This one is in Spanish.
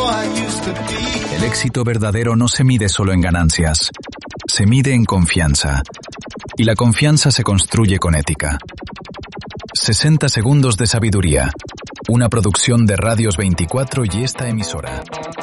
El éxito verdadero no se mide solo en ganancias, se mide en confianza. Y la confianza se construye con ética. 60 segundos de sabiduría. Una producción de Radios 24 y esta emisora.